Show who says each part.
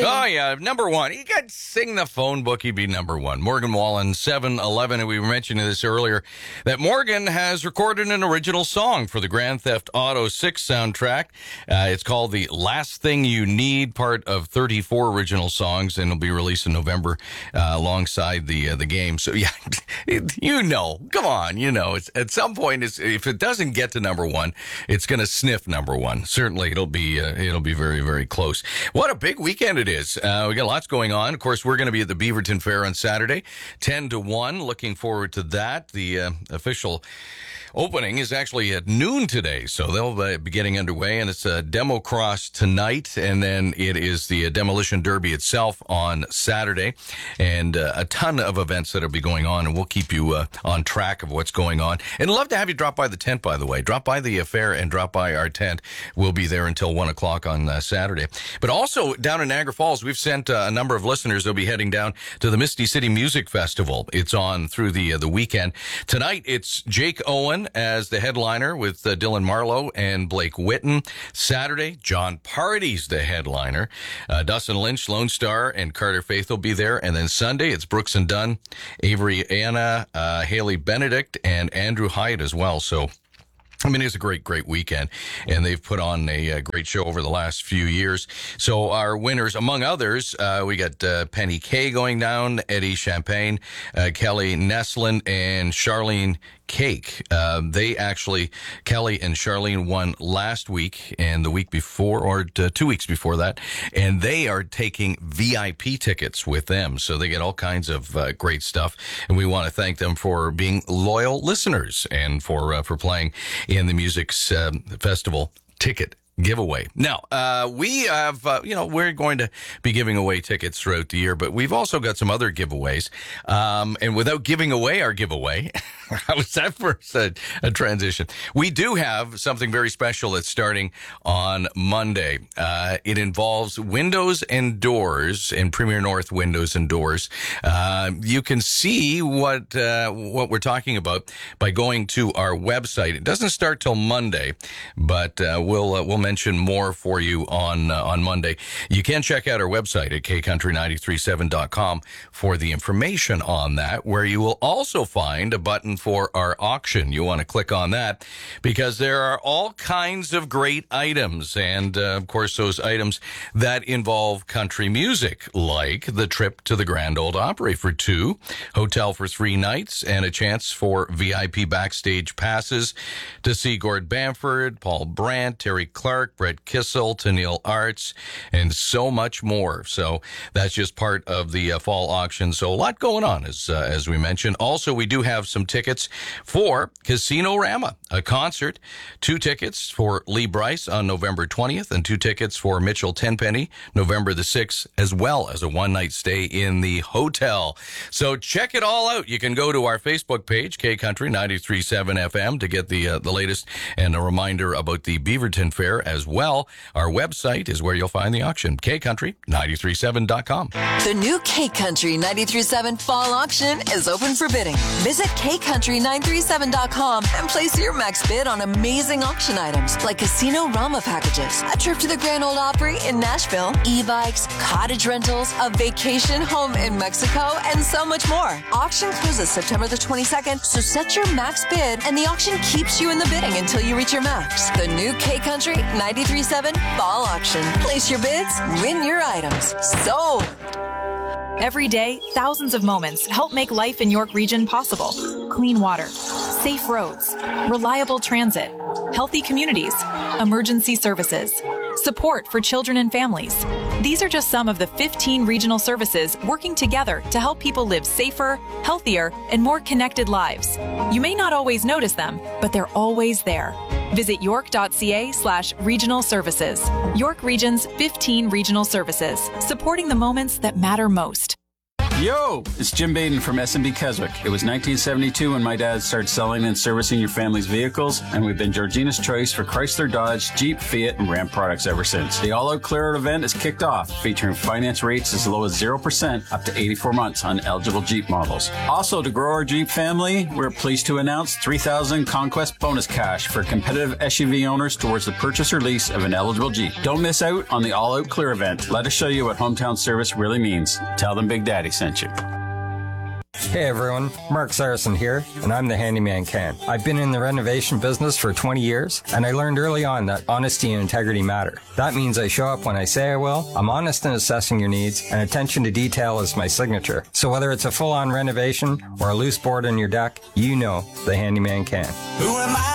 Speaker 1: Oh, yeah, number one. You got Sing the Phone Book, he'd be number one. Morgan Wallen, 7-11, and we were mentioning this earlier, that Morgan has recorded an original song for the Grand Theft Auto 6 soundtrack. It's called The Last Thing You Need, part of 34 original songs, and it'll be released in November alongside the game. So, yeah, come on, it's, at some point, if it doesn't get to number one, it's going to sniff number one. Certainly, it'll be very, very close. What a big weekend it is. We got lots going on. Of course, we're going to be at the Beaverton Fair on Saturday, 10 to 1. Looking forward to that. The official opening is actually at noon today, so they'll be getting underway, and it's a demo cross tonight, and then it is the Demolition Derby itself on Saturday, and a ton of events that will be going on, and we'll keep you on track of what's going on. And I'd love to have you drop by the tent, by the way. Drop by the fair and drop by our tent. We'll be there until 1 o'clock on Saturday. But also, down in Niagara Falls, we've sent a number of listeners that'll be heading down to the Misty City Music Festival. It's on through the weekend. Tonight, it's Jake Owen as the headliner with Dylan Marlowe and Blake Whitten. Saturday, John Party's the headliner. Dustin Lynch, Lone Star, and Carter Faith will be there. And then Sunday, it's Brooks and Dunn, Avery Anna, Haley Benedict, and Andrew Hyde as well. So, I mean, it's a great, great weekend, and they've put on a great show over the last few years. So our winners, among others, we got Penny Kay going down, Eddie Champagne, Kelly Neslin, and Charlene Cake. Kelly and Charlene won last week and the week before, or 2 weeks before that, and they are taking VIP tickets with them. So they get all kinds of great stuff, and we want to thank them for being loyal listeners and for playing in the Music's Festival ticket giveaway. Now, we have, we're going to be giving away tickets throughout the year, but we've also got some other giveaways. And without giving away our giveaway, how was that for a transition? We do have something very special that's starting on Monday. It involves windows and doors in Premier North Windows and Doors. You can see what we're talking about by going to our website. It doesn't start till Monday, but we'll mention more for you on Monday. You can check out our website at kcountry937.com for the information on that, where you will also find a button for our auction. You want to click on that because there are all kinds of great items, and of course those items that involve country music, like the trip to the Grand Ole Opry for 2, hotel for 3 nights, and a chance for VIP backstage passes to see Gord Bamford, Paul Brandt, Terry Clark, Brett Kissel, Tennille Arts, and so much more. So that's just part of the fall auction. So a lot going on, as we mentioned. Also, we do have some tickets for Casino Rama, a concert. 2 tickets for Lee Bryce on November 20th, and 2 tickets for Mitchell Tenpenny, November the 6th, as well as a one-night stay in the hotel. So check it all out. You can go to our Facebook page, K Country 93.7 FM, to get the latest and a reminder about the Beaverton Fair as well. Our website is where you'll find the auction, kcountry937.com.
Speaker 2: The new K Country 93.7 Fall Auction is open for bidding. Visit kcountry937.com and place your max bid on amazing auction items like Casino Rama packages, a trip to the Grand Ole Opry in Nashville, e-bikes, cottage rentals, a vacation home in Mexico, and so much more. Auction closes September the 22nd, so set your max bid and the auction keeps you in the bidding until you reach your max. The new K Country 93.7 Fall Auction. Place your bids, win your items. Sold!
Speaker 3: Every day, thousands of moments help make life in York Region possible. Clean water, safe roads, reliable transit, healthy communities, emergency services, support for children and families. These are just some of the 15 regional services working together to help people live safer, healthier, and more connected lives. You may not always notice them, but they're always there. Visit york.ca/regional services. York Region's 15 regional services, supporting the moments that matter most.
Speaker 4: Yo, it's Jim Baden from S&B Keswick. It was 1972 when my dad started selling and servicing your family's vehicles, and we've been Georgina's choice for Chrysler, Dodge, Jeep, Fiat, and Ram products ever since. The All Out Clear Out event is kicked off, featuring finance rates as low as 0% up to 84 months on eligible Jeep models. Also, to grow our Jeep family, we're pleased to announce $3,000 Conquest bonus cash for competitive SUV owners towards the purchase or lease of an eligible Jeep. Don't miss out on the All Out Clear event. Let us show you what hometown service really means. Tell them Big Daddy sent you.
Speaker 5: Hey everyone, Mark Saracen here, and I'm the Handyman Can. I've been in the renovation business for 20 years, and I learned early on that honesty and integrity matter. That means I show up when I say I will, I'm honest in assessing your needs, and attention to detail is my signature. So whether it's a full-on renovation or a loose board in your deck, you know the Handyman Can.
Speaker 6: Who am I?